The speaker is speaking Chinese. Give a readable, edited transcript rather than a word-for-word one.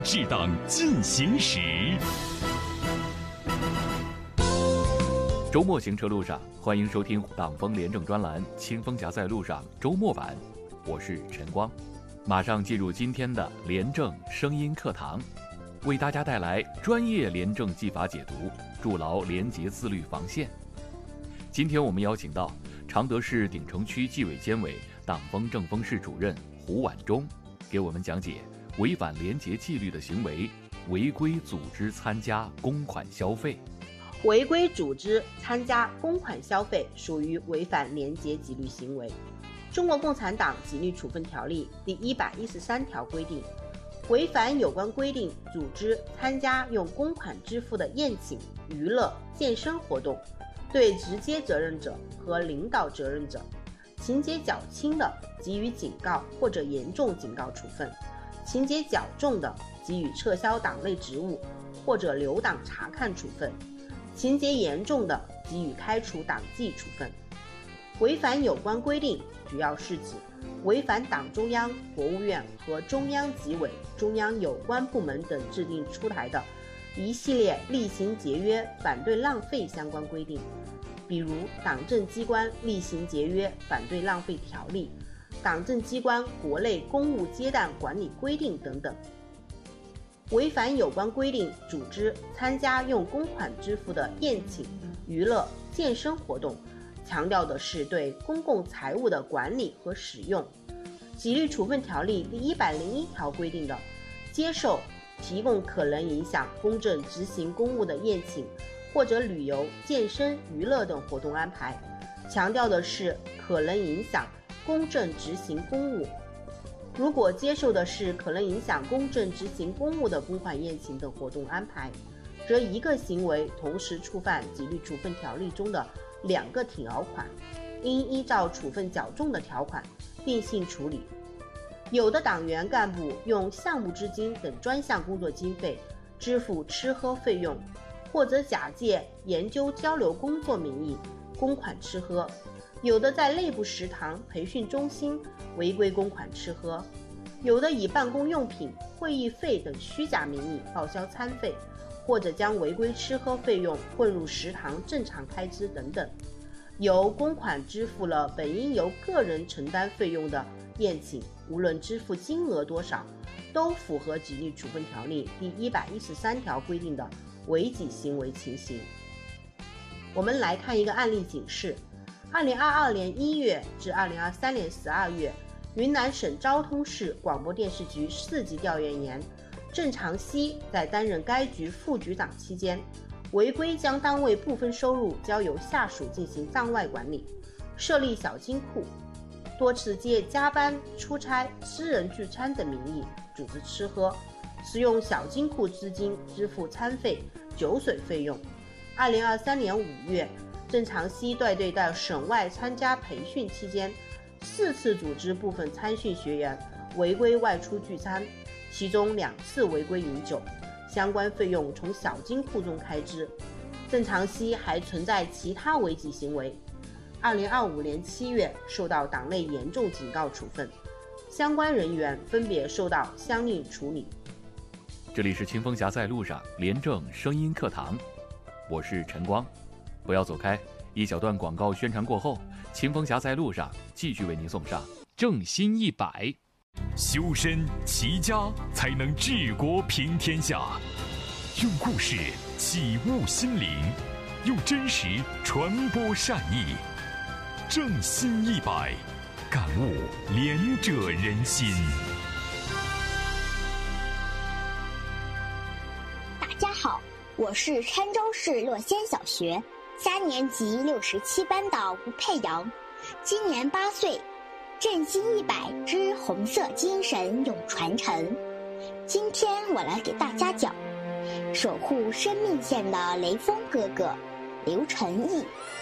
是党进行时。周末行车路上，欢迎收听党风廉政专栏《清风侠在路上》周末版，我是陈光。马上进入今天的廉政声音课堂，为大家带来专业廉政纪法解读，筑牢廉洁自律防线。今天我们邀请到常德市鼎城区纪委监委党风政风室主任胡婉忠，给我们讲解违反廉洁纪律的行为，违规组织参加公款消费。 违规组织参加公款消费属于违反廉洁纪律行为。中国共产党纪律处分条例第113条规定，违反有关规定组织参加用公款支付的宴请、娱乐、健身活动，对直接责任者和领导责任者，情节较轻的给予警告或者严重警告处分，情节较重的给予撤销党内职务或者留党察看处分，情节严重的给予开除党纪处分。违反有关规定主要是指违反党中央、国务院和中央纪委、中央有关部门等制定出台的一系列厉行节约、反对浪费相关规定，比如党政机关厉行节约反对浪费条例、党政机关国内公务接待管理规定等等。违反有关规定组织参加用公款支付的宴请、娱乐、健身活动，强调的是对公共财物的管理和使用。纪律处分条例第101条规定的接受、提供可能影响公正执行公务的宴请或者旅游、健身、娱乐等活动安排，强调的是可能影响公正执行公务。如果接受的是可能影响公正执行公务的公款宴请等活动安排，则一个行为同时触犯纪律处分条例中的2个条款，应依照处分较重的条款并性处理。有的党员干部用项目资金等专项工作经费支付吃喝费用，或者假借研究交流工作名义公款吃喝，有的在内部食堂、培训中心违规公款吃喝，有的以办公用品、会议费等虚假名义报销餐费，或者将违规吃喝费用混入食堂正常开支等等。由公款支付了本应由个人承担费用的宴请，无论支付金额多少，都符合纪律处分条例第113条规定的违纪行为情形。我们来看一个案例警示。2022年1月至2023年12月，云南省昭通市广播电视局4级调研员郑长熙在担任该局副局长期间，违规将单位部分收入交由下属进行账外管理，设立小金库，多次借加班、出差、私人聚餐等名义组织吃喝，使用小金库资金支付餐费、酒水费用。2023年5月，郑长熙带队到省外参加培训期间，4次组织部分参训学员违规外出聚餐，其中2次违规饮酒，相关费用从小金库中开支。郑长熙还存在其他违纪行为。2025年7月受到党内严重警告处分，相关人员分别受到相应处理。 这里是清风侠在路上廉政声音课堂，我是陈光。不要走开，一小段广告宣传过后，清风侠在路上继续为您送上正心100。修身齐家才能治国平天下，用故事启悟心灵，用真实传播善意。正心100，感悟廉者人心。 大家好，我是郴州市乐仙小学3年级67班的吴佩阳，今年8岁。振兴100之红色精神永传承。今天我来给大家讲守护生命线的雷锋哥哥刘成义。